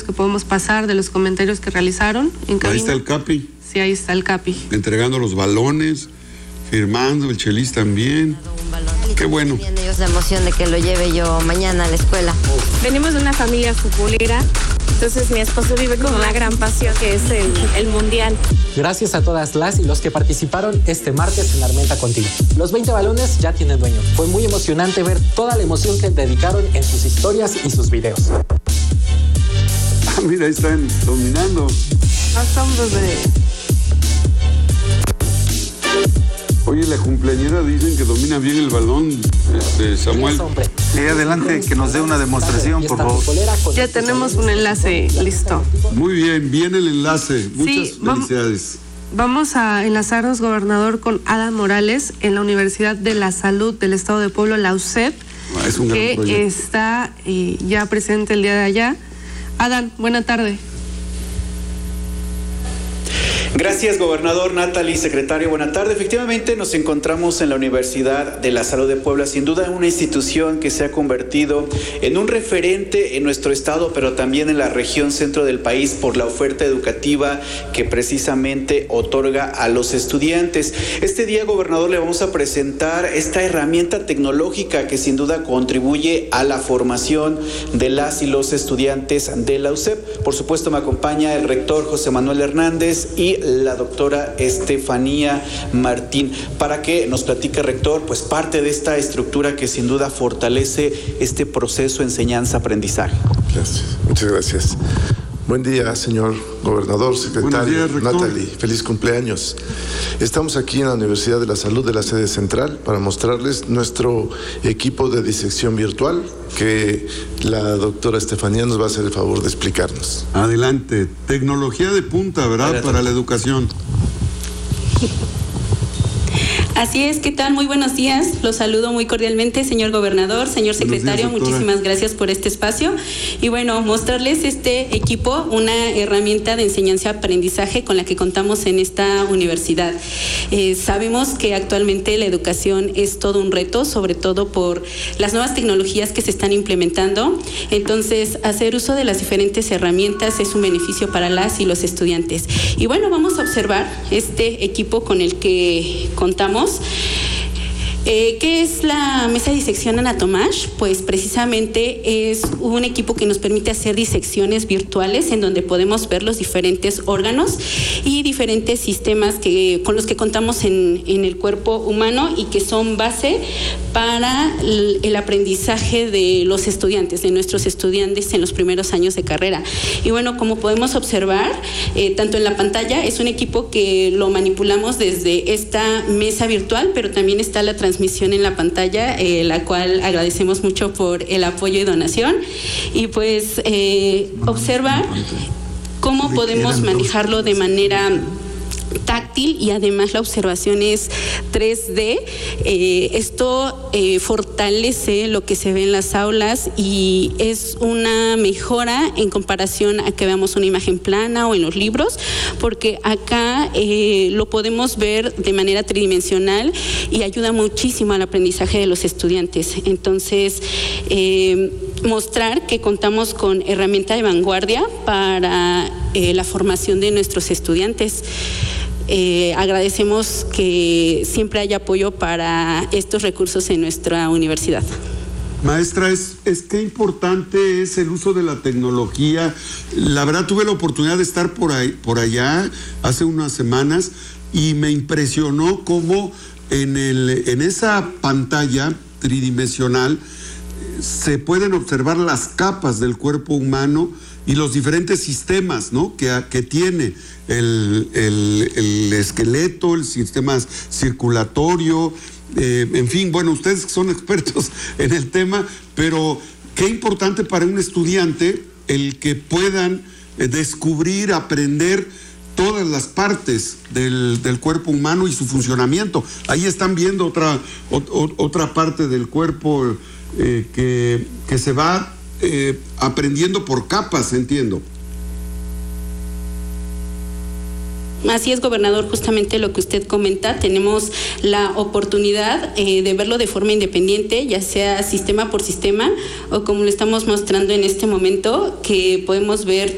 que podemos pasar de los comentarios que realizaron en cabina. Ahí está el Capi. Sí, ahí está el Capi. Entregando los balones, firmando, el Chelis también. Qué bueno. Tienen ellos la emoción de que lo lleve yo mañana a la escuela. Venimos de una familia futbolera, entonces mi esposo vive con una gran pasión que es el mundial. Gracias a todas las y los que participaron este martes en Armenta Contigo. Los 20 balones ya tienen dueño. Fue muy emocionante ver toda la emoción que dedicaron en sus historias y sus videos. Mira, ahí están dominando. Estamos de... Oye, la cumpleañera dicen que domina bien el balón, Samuel. Sí, adelante, que nos dé una demostración, por favor. Ya tenemos un enlace listo. Muy bien, viene el enlace. Muchas felicidades. Vamos a enlazarnos, gobernador, con Adán Morales en la Universidad de la Salud del Estado de Puebla, la UCEP, Es un gran que proyecto. está ya presente el día de allá. Adán, buena tarde. Gracias, gobernador. Natalie, secretario, buena tarde. Efectivamente, nos encontramos en la Universidad de la Salud de Puebla, sin duda una institución que se ha convertido en un referente en nuestro estado, pero también en la región centro del país por la oferta educativa que precisamente otorga a los estudiantes. Este día, gobernador, le vamos a presentar esta herramienta tecnológica que sin duda contribuye a la formación de las y los estudiantes de la UCEP. Por supuesto, me acompaña el rector José Manuel Hernández y la doctora Estefanía Martín, para que nos platique, rector, pues parte de esta estructura que sin duda fortalece este proceso de enseñanza-aprendizaje. Gracias, muchas gracias. Buen día, señor gobernador, secretario. Buenos días, Natalie, feliz cumpleaños. Estamos aquí en la Universidad de la Salud de la sede central para mostrarles nuestro equipo de disección virtual que la doctora Estefanía nos va a hacer el favor de explicarnos. Adelante. Tecnología de punta, ¿verdad? Para la educación. Así es, ¿qué tal? Muy buenos días. Los saludo muy cordialmente, señor gobernador, señor secretario. Buenos días, muchísimas gracias por este espacio. Y bueno, mostrarles este equipo, una herramienta de enseñanza-aprendizaje con la que contamos en esta universidad. Sabemos que actualmente la educación es todo un reto, sobre todo por las nuevas tecnologías que se están implementando. Entonces, hacer uso de las diferentes herramientas es un beneficio para las y los estudiantes. Y bueno, vamos a observar este equipo con el que contamos. ¿Qué es la mesa de disección Anatomage? Pues precisamente es un equipo que nos permite hacer disecciones virtuales en donde podemos ver los diferentes órganos y diferentes sistemas con los que contamos en el cuerpo humano y que son base para el aprendizaje de los estudiantes, de nuestros estudiantes en los primeros años de carrera. Y bueno, como podemos observar, tanto en la pantalla es un equipo que lo manipulamos desde esta mesa virtual, pero también está la transmisión en la pantalla, la cual agradecemos mucho por el apoyo y donación. Y pues observar cómo podemos manejarlo de manera táctil y además la observación es 3D. Esto fortalece lo que se ve en las aulas y es una mejora en comparación a que veamos una imagen plana o en los libros, porque acá lo podemos ver de manera tridimensional y ayuda muchísimo al aprendizaje de los estudiantes. Entonces, mostrar que contamos con herramienta de vanguardia para la formación de nuestros estudiantes. Agradecemos que siempre haya apoyo para estos recursos en nuestra universidad. Maestra, es que importante es el uso de la tecnología. La verdad, tuve la oportunidad de estar por allá hace unas semanas y me impresionó cómo en esa pantalla tridimensional se pueden observar las capas del cuerpo humano y los diferentes sistemas, ¿no?, que tiene el esqueleto, el sistema circulatorio, en fin, bueno, ustedes son expertos en el tema, pero qué importante para un estudiante el que puedan descubrir, aprender todas las partes del cuerpo humano y su funcionamiento. Ahí están viendo otra parte del cuerpo que se va aprendiendo por capas, entiendo. Así es, gobernador, justamente lo que usted comenta, tenemos la oportunidad de verlo de forma independiente, ya sea sistema por sistema o como lo estamos mostrando en este momento, que podemos ver